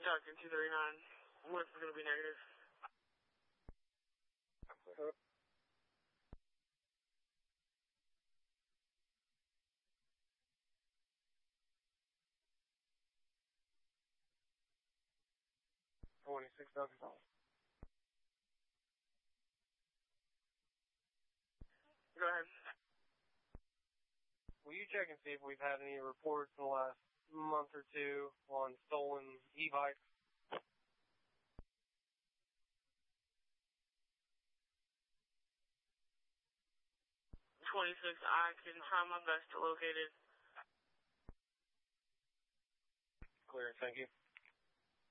Falcon 239. Width is going to be negative. Hello. $26,000. Go ahead. Will you check and see if we've had any reports in the last month or two on stolen e-bikes? 26, I can try my best to locate it. Clear, thank you.